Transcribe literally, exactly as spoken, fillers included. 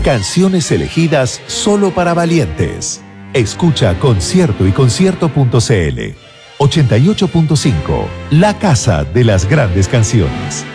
Canciones elegidas solo para valientes. Escucha Concierto y Concierto punto c l. ochenta y ocho punto cinco, la casa de las grandes canciones.